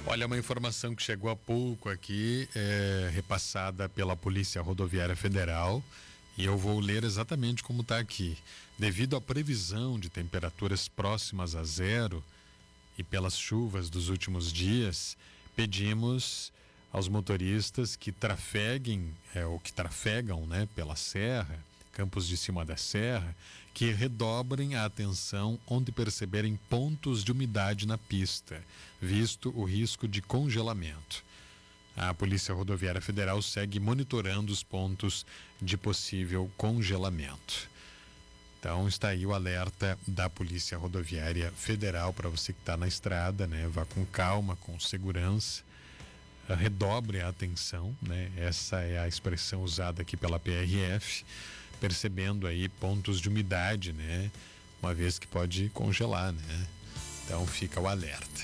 Olha, uma informação que chegou há pouco aqui, repassada pela Polícia Rodoviária Federal, e eu vou ler exatamente como está aqui. Devido à previsão de temperaturas próximas a zero e pelas chuvas dos últimos dias, pedimos aos motoristas que trafeguem, ou que trafegam, né, pela serra, Campos de Cima da Serra, que redobrem a atenção onde perceberem pontos de umidade na pista, visto o risco de congelamento. A Polícia Rodoviária Federal segue monitorando os pontos de possível congelamento. Então está aí o alerta da Polícia Rodoviária Federal para você que está na estrada, né? Vá com calma, com segurança, redobre a atenção, né? Essa é a expressão usada aqui pela PRF, percebendo aí pontos de umidade, né? Uma vez que pode congelar, né? Então fica o alerta.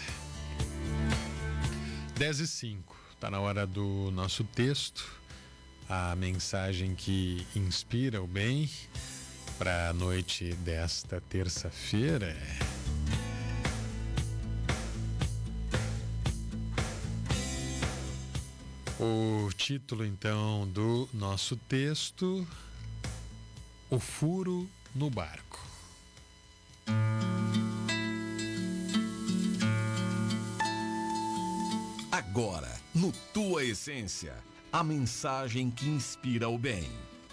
10:05, tá na hora do nosso texto, a mensagem que inspira o bem para a noite desta terça-feira. O título então do nosso texto: O furo no barco. Agora, no Tua Essência, a mensagem que inspira o bem.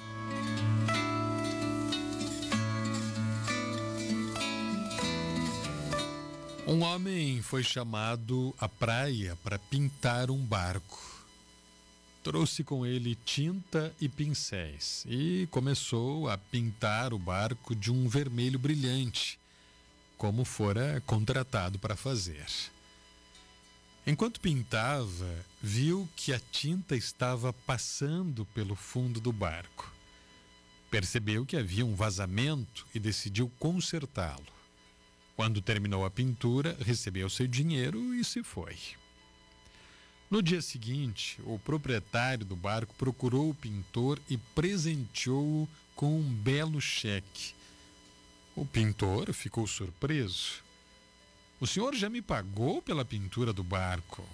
Um homem foi chamado à praia para pintar um barco. Trouxe com ele tinta e pincéis e começou a pintar o barco de um vermelho brilhante, como fora contratado para fazer. Enquanto pintava, viu que a tinta estava passando pelo fundo do barco. Percebeu que havia um vazamento e decidiu consertá-lo. Quando terminou a pintura, recebeu seu dinheiro e se foi. No dia seguinte, o proprietário do barco procurou o pintor e presenteou-o com um belo cheque. O pintor ficou surpreso. O senhor já me pagou pela pintura do barco.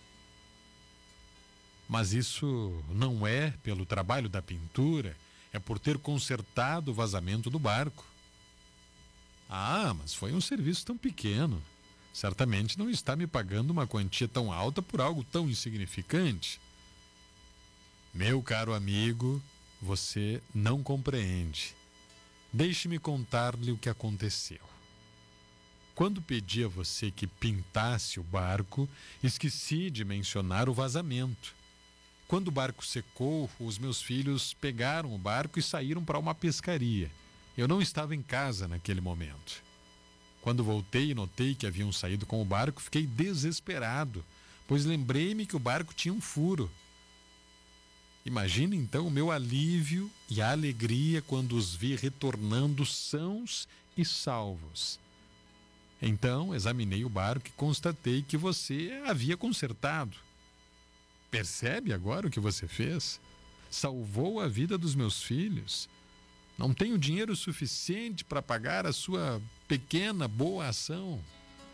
Mas isso não é pelo trabalho da pintura, é por ter consertado o vazamento do barco. Ah, mas foi um serviço tão pequeno. Certamente não está me pagando uma quantia tão alta por algo tão insignificante. Meu caro amigo, você não compreende. Deixe-me contar-lhe o que aconteceu. Quando pedi a você que pintasse o barco, esqueci de mencionar o vazamento. Quando o barco secou, os meus filhos pegaram o barco e saíram para uma pescaria. Eu não estava em casa naquele momento. Quando voltei e notei que haviam saído com o barco, fiquei desesperado, pois lembrei-me que o barco tinha um furo. Imagine então o meu alívio e a alegria quando os vi retornando sãos e salvos. Então examinei o barco e constatei que você havia consertado. Percebe agora o que você fez? Salvou a vida dos meus filhos. Não tenho dinheiro suficiente para pagar a sua pequena boa ação.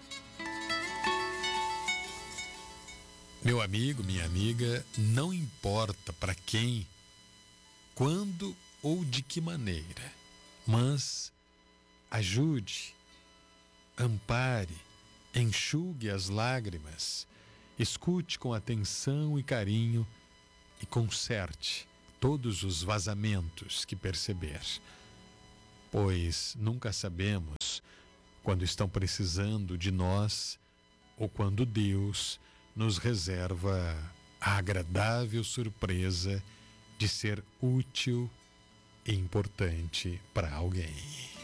Meu amigo, minha amiga, não importa para quem, quando ou de que maneira, mas ajude, ampare, enxugue as lágrimas, escute com atenção e carinho e conserte todos os vazamentos que perceber, pois nunca sabemos quando estão precisando de nós ou quando Deus nos reserva a agradável surpresa de ser útil e importante para alguém.